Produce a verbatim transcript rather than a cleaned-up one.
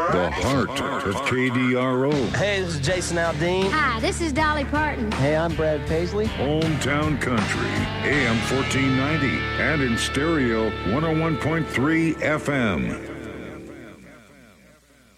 The heart of K D R O. Hey, this is Jason Aldean. Hi, this is Dolly Parton. Hey, I'm Brad Paisley. Hometown Country, A M fourteen ninety, and in stereo, one oh one point three F M.